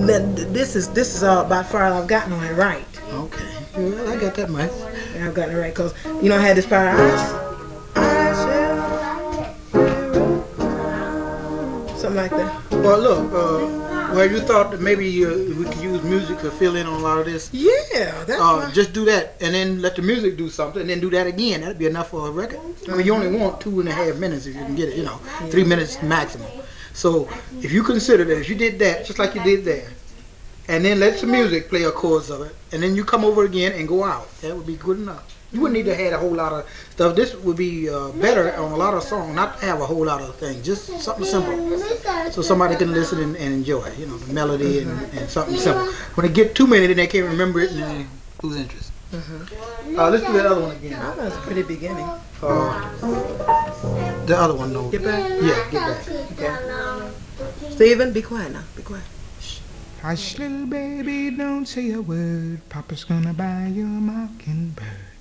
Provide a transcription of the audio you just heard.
This is all by far I've gotten it right. Okay. Well, I got that much. And I've gotten it right because I had this part. Something like that. Well, look. Well, you thought that maybe we could use music to fill in on a lot of this. Yeah, that's right. Just do that, and then let the music do something, and then do that again. That'd be enough for a record. I mean, you only want 2.5 minutes if you can get it. 3 minutes maximum. So if you consider that, if you did that, just like you did there, and then let some music play a chorus of it, and then you come over again and go out, that would be good enough. You wouldn't need to have a whole lot of stuff. This would be better on a lot of songs, not have a whole lot of things, just something simple, so somebody can listen and enjoy. The melody and something simple. When they get too many, then they can't remember it and they lose interest. Let's do that other one again. That was a pretty beginning. The other one, though. Get back? Yeah, get back. Okay. Stephen, be quiet now. Be quiet. Hush, little baby, don't say a word. Papa's gonna buy you a mockingbird.